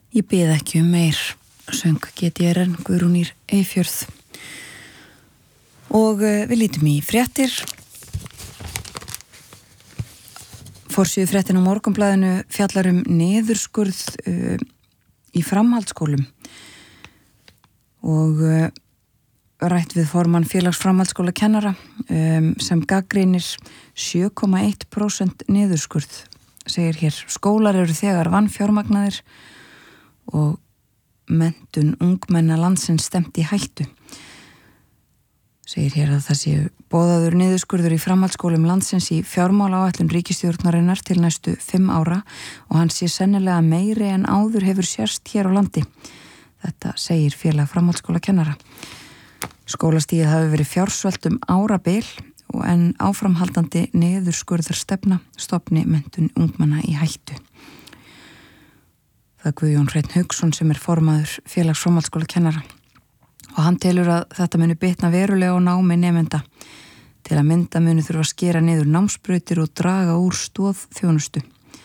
Ég bið ekki meir, söng GTRN Guðrúnir Eyfjörð. Og við lítum í fréttir. Forsíðu fréttin á Morgunblaðinu fjallar niðurskurð í framhaldsskólum og rætt við formann félags framhaldsskóla kennara sem gagnrýnir 7,1% niðurskurð. Segir hér, skólar eru þegar vanfjármagnaðir og menntun ungmenna landsins stemt í hættu. Segir hér að það sé boðaður niðurskurður í framhaldsskólum landsins í fjármálaáætlun ríkisstjórnarinnar til næstu 5 ára og hann sé sennilega meiri en áður hefur sérst hér á landi. Þetta segir félag framhaldsskóla kennara. Skólastigið hafi verið fjársvelt árabil en áframhaldandi niðurskurðar stefna stofni menntun ungmenna í hættu. Það er Guðjón Hreinn Hauksson sem er formaður félags framhaldsskóla kennara og hann telur að þetta muni bitna verulega á námi nemenda. Til að mynda muni þurfa að skera niður námsbrautir og draga úr stoðþjónustu.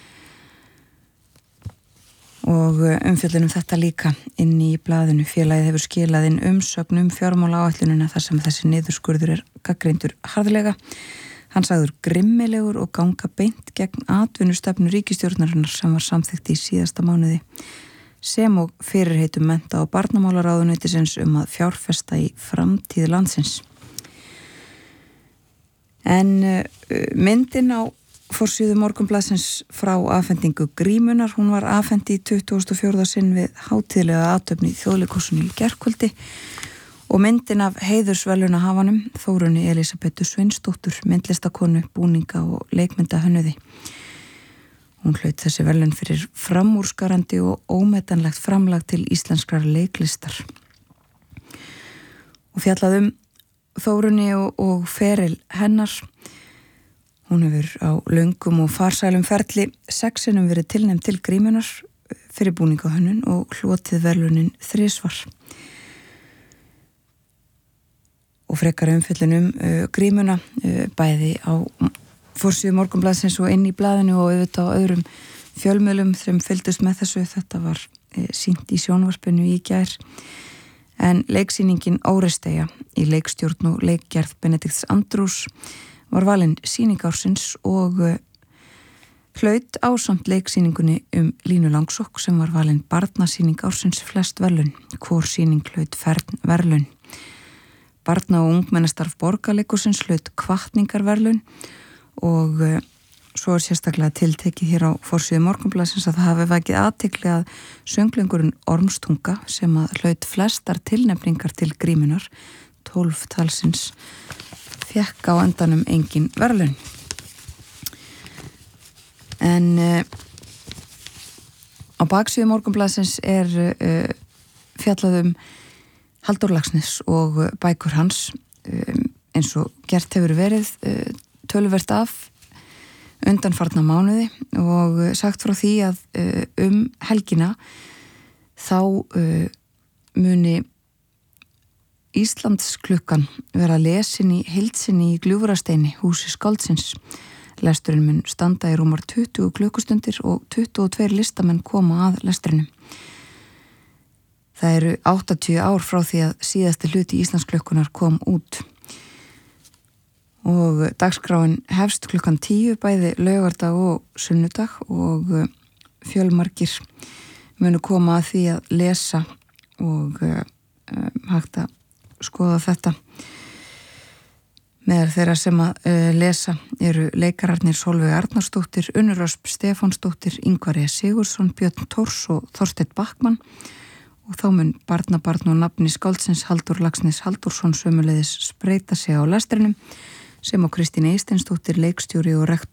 Og umfjöllun þetta líka inn í blaðinu. Félagið hefur skilað inn umsögn fjármálaáætlunina þar sem þessi niðurskurður er gagnrýndur harðlega. Hann sagður grimmilegur og ganga beint gegn atvinnustefnu ríkisstjórnarinnar sem var samþykkt í síðasta mánuði, sem og fyrirheitum mennta- og barnamálaráðuneytisins að fjárfesta í framtíð landsins. En myndin á forsíðu Morgunblaðsins frá afhendingu grímunar, hún var afhend í 24. sinn við hátíðlega athöfn í Þjóðleikhúsinu í gærkvöldi og myndin af heiðursverðlaunahafanum Þórunni Elísabetu Sveinsdóttur, myndlistakonu, búninga og leikmyndahönnuði. Hún hlaut þessi verðlaun fyrir framúrskarandi og ómetanlegt framlag til íslenskrar leiklistar. Og fjallað Þórunni og feril hennar. Hún hefur á löngum og farsælum ferli 6 sinnum verið tilnefnd til grímunar fyrir búningahönnun og hlotið verðlaunin 3 svar. Og frekar umfjöllun grímuna bæði á forsíðu Morgunblaðsins og inn í blaðinu og auðvitað á öðrum fjölmiðlum sem fylgdust með þessu. Þetta var sýnt í sjónvarpinu í gær. En leiksýningin Óresteia í leikstjórn og leikgerð Benedikts Andrús var valin sýning ársins og hlaut ásamt leiksýningunni Línu Langsokk sem var valin barnasýning ársins flest verðlaun. Hvor sýning hlaut verðlaun. Barna- og ungmennastarf Borgarleikhússins hlaut hvatningarverðlaun og svo sérstaklega tiltekið hér á forsíðu Morgunblaðsins að það hafi vakið athygli að sönglingurinn Ormstunga sem hlaut flestar tilnefningar til grímunar, 12 talsins, fékk á endanum engin verðlaun. En á baksíðu Morgunblaðsins er fjallað Halldór Laxness og bækur hans eins og gert hefur verið töluvert af undanfarna mánuði og sagt frá því að helgina þá muni Íslandsklukkan vera lesin í heild sinni í Gljúfrasteini, húsi skáldsins. Lesturinn mun standa í rúmar 20 klukkustundir og 22 listamenn koma að lestrinum. Það eru 80 ár frá því að síðasti hluti Íslandsklukkunar kom út. Og dagskráin hefst klukkan 10 bæði laugardag og sunnudag og fjölmargir munu koma að því að lesa og hægt að skoða þetta. Meðal þeirra sem að lesa eru leikararnir Sólveig Arnarsdóttir, Unnur Ösp Stefánsdóttir, Ingvar E. Sigurðsson, Björn Thors og Þorsteinn Backmann og þá mun barnabarn og nafni skáldsins Halldór Laxness Halldórsson sömuleiðis spreyta sig á lestrinum sem á Kristín Eysteinsdóttir, leikstjóri og rektor